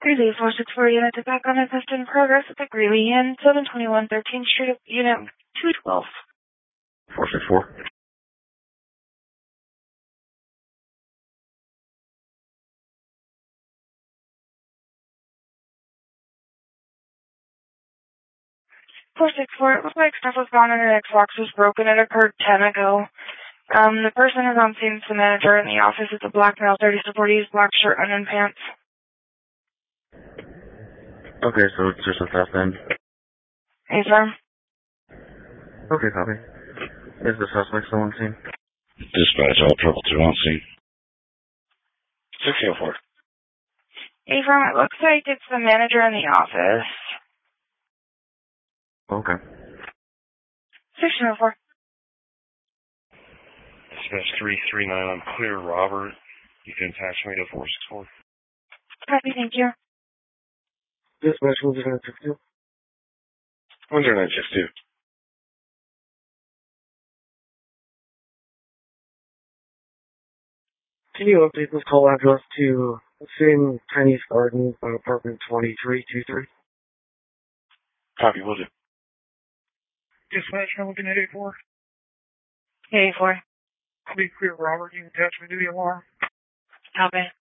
Greeley 464 unit to back on a test in progress at the Greeley Inn, 721 13th Street, unit 212. 464. It looks like stuff was gone and an Xbox was broken. It occurred 10 ago. The person is on scene. It's the manager in the office. It's a black male, 30 to 40s, black shirt, onion pants. Okay, so it's just a theft then? Hey, sir. Okay, copy. Is the suspect still on scene? Dispatch, all trouble 2 on scene. 604. Hey, firm, it looks like it's the manager in the office. Okay. 1604. Dispatch 339, I'm clear, Robert. You can attach me to 464. Copy, thank you. Dispatch 10962. 10962. Can you update this call address to the same Chinese Garden, apartment 2323? Copy, will do. Dispatch, I'm looking at 84. 84. I'll be clear, Robert. You can attach me to the alarm. Copy.